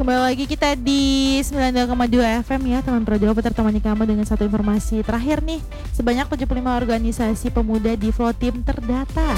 Kembali lagi kita di 92,2 FM ya teman Pro Jawa, temani kamu dengan satu informasi terakhir nih. Sebanyak 75 organisasi pemuda di Flotim terdata.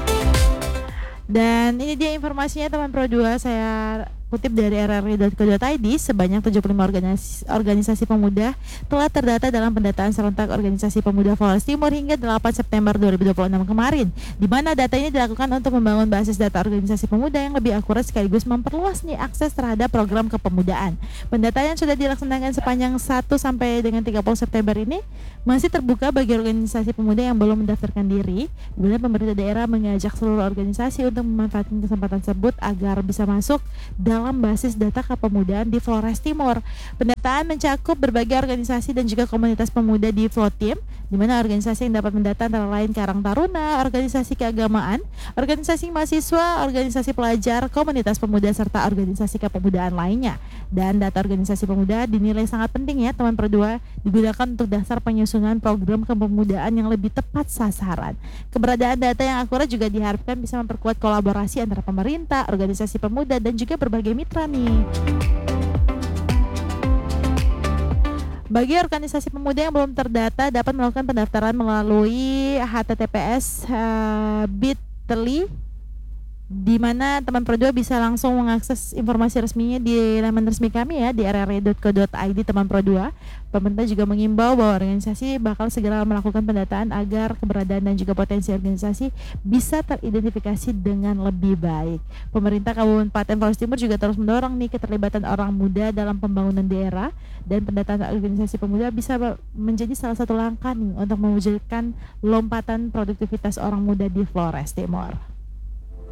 Dan ini dia informasinya teman Pro 2, saya kutip dari rri.co.id. Sebanyak 75 organisasi pemuda telah terdata dalam pendataan serentak organisasi pemuda Flores Timur hingga 8 September 2026 kemarin, di mana data ini dilakukan untuk membangun basis data organisasi pemuda yang lebih akurat sekaligus memperluas nih akses terhadap program kepemudaan. Pendataan yang sudah dilaksanakan sepanjang 1 sampai dengan 30 September ini masih terbuka bagi organisasi pemuda yang belum mendaftarkan diri, di mana pemerintah daerah mengajak seluruh organisasi untuk memanfaatkan kesempatan tersebut agar bisa masuk dalam basis data kepemudaan di Flores Timur. Pendataan mencakup berbagai organisasi dan juga komunitas pemuda di Flotim, di mana organisasi yang dapat mendata antara lain Karang Taruna, organisasi keagamaan, organisasi mahasiswa, organisasi pelajar, komunitas pemuda serta organisasi kepemudaan lainnya. Dan data organisasi pemuda dinilai sangat penting ya teman Pro2, digunakan untuk dasar penyusunan program kepemudaan yang lebih tepat sasaran. Keberadaan data yang akurat juga diharapkan bisa memperkuat kolaborasi antara pemerintah, organisasi pemuda dan juga berbagai mitra nih. Bagi organisasi pemuda yang belum terdata dapat melakukan pendaftaran melalui https://bit.ly, di mana teman Pro2 bisa langsung mengakses informasi resminya di laman resmi kami ya di rri.co.id teman Pro2. Pemerintah juga mengimbau bahwa organisasi bakal segera melakukan pendataan agar keberadaan dan juga potensi organisasi bisa teridentifikasi dengan lebih baik. Pemerintah Kabupaten Flores Timur juga terus mendorong nih keterlibatan orang muda dalam pembangunan daerah, dan pendataan organisasi pemuda bisa menjadi salah satu langkah nih untuk mewujudkan lompatan produktivitas orang muda di Flores Timur.